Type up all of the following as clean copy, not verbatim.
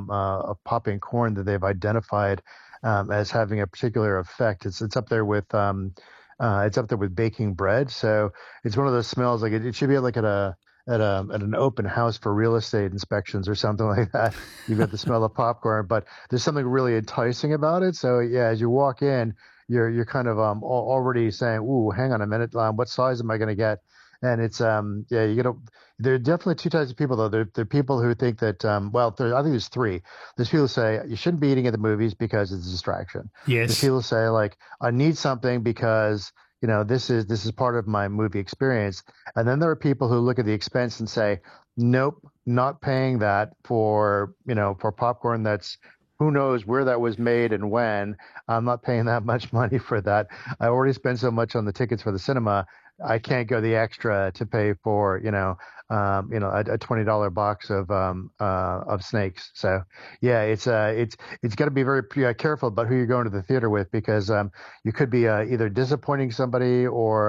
of popping corn that they've identified as having a particular effect. It's up there with it's up there with baking bread. So it's one of those smells like it should be like at an open house for real estate inspections or something like that. You've got the smell of popcorn, but there's something really enticing about it. So yeah, as you walk in, you're kind of already saying, "Ooh, hang on a minute, what size am I going to get?" And it's yeah, you got to. There are definitely two types of people though. There are people who think that I think there's three. There's people who say you shouldn't be eating at the movies because it's a distraction. There's Yes. people who say like I need something because this is part of my movie experience. And then there are people who look at the expense and say, nope, not paying that for for popcorn that's who knows where that was made and when. I'm not paying that much money for that. I already spent so much on the tickets for the cinema. I can't go the extra to pay for a $20 box of snakes. So yeah, it's got to be very careful about who you're going to the theater with because you could be either disappointing somebody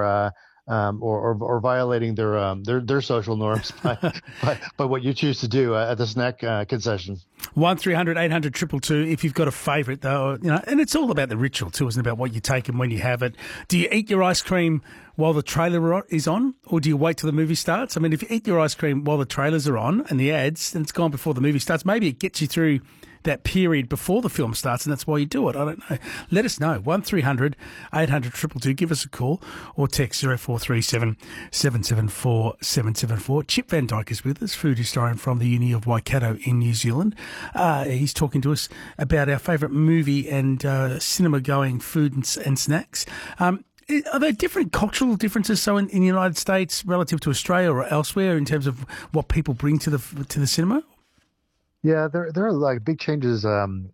or violating their social norms by what you choose to do at the snack concession. 1-300-800-222 if you've got a favourite, though, and it's all about the ritual too, isn't it? About what you take and when you have it. Do you eat your ice cream while the trailer is on, or do you wait till the movie starts? I mean, if you eat your ice cream while the trailers are on and the ads, and it's gone before the movie starts, maybe it gets you through that period before the film starts, and that's why you do it. I don't know. Let us know. 1-300-800-222. Give us a call or text 0437 774 774. Chip Van Dyke is with us, food historian from the Uni of Waikato in New Zealand. He's talking to us about our favourite movie and cinema-going food and snacks. Are there different cultural differences, so in the United States relative to Australia or elsewhere in terms of what people bring to the cinema? Yeah, there are like big changes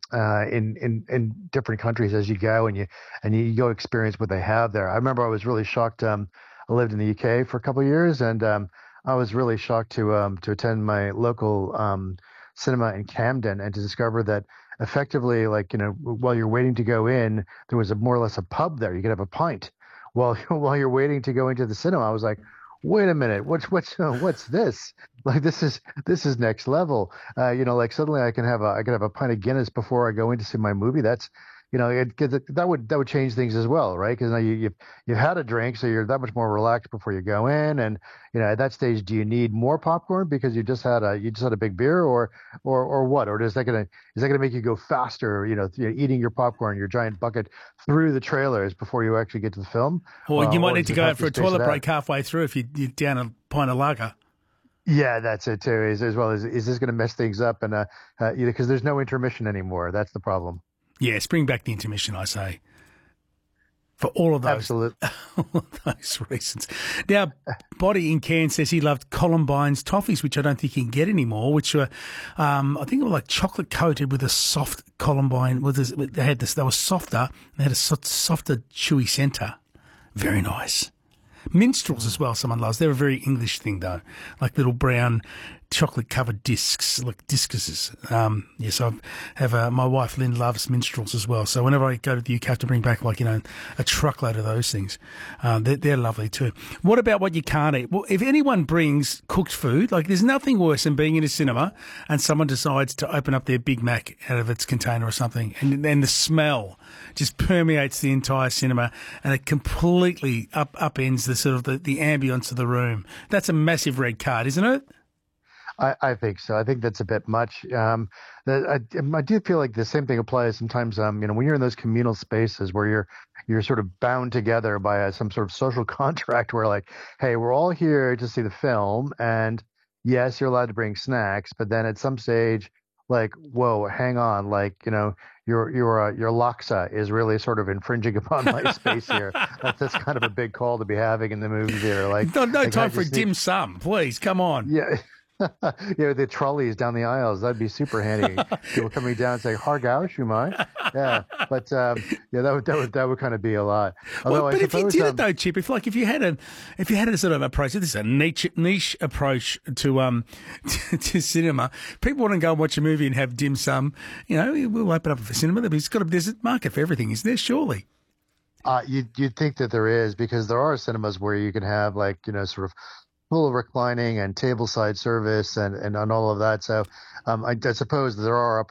in different countries as you go and you go experience what they have there. I remember I was really shocked. I lived in the UK for a couple of years, and I was really shocked to attend my local cinema in Camden and to discover that effectively, like while you're waiting to go in, there was more or less a pub there. You could have a pint while while you're waiting to go into the cinema. I was like, wait a minute, what's this? Like this is next level. Like suddenly I can have a pint of Guinness before I go in to see my movie. That's that would change things as well, right? Because now you've had a drink, so you're that much more relaxed before you go in. And at that stage, do you need more popcorn because you just had a big beer, or what? Or is that gonna make you go faster? Eating your popcorn, your giant bucket through the trailers before you actually get to the film. Or you might need to does it go have out to for a space toilet it break out? halfway through if you're down a pint of lager. Yeah, that's it too. As well is this going to mess things up and because there's no intermission anymore. That's the problem. Yes, bring back the intermission, I say, for all of those, Absolutely. all of those reasons. Now, Body in Cairns says he loved Columbine's toffees, which I don't think you can get anymore, which were, I think, they were like chocolate coated with a soft Columbine. They were softer. They had a softer, chewy centre. Very nice. Minstrels as well, someone loves. They're a very English thing, though, like little brown chocolate-covered discs, like discuses. Yes, I have my wife, Lynn, loves minstrels as well. So whenever I go to the UK, I have to bring back, a truckload of those things. They're lovely too. What about what you can't eat? Well, if anyone brings cooked food, there's nothing worse than being in a cinema and someone decides to open up their Big Mac out of its container or something, and then the smell just permeates the entire cinema, and it completely upends the sort of the ambience of the room. That's a massive red card, isn't it? I think so. I think that's a bit much. I do feel like the same thing applies sometimes. When you're in those communal spaces where you're sort of bound together by some sort of social contract, where hey, we're all here to see the film, and yes, you're allowed to bring snacks, but then at some stage, whoa, hang on, your laksa is really sort of infringing upon my space here. That's kind of a big call to be having in the movie theater. No time for a dim sum, please. Come on. Yeah. The trolleys down the aisles, that'd be super handy. People coming down saying "Hargau, Shumai." Yeah, but that would kind of be a lot. Although But I if you suppose, did it though, Chip, if you had a sort of approach, this is a niche approach to to cinema. People want to go and watch a movie and have dim sum. We'll open up a cinema. There's a market for everything, isn't there? Surely. you'd think that there is, because there are cinemas where you can have sort of full reclining and tableside service and all of that. So I suppose there are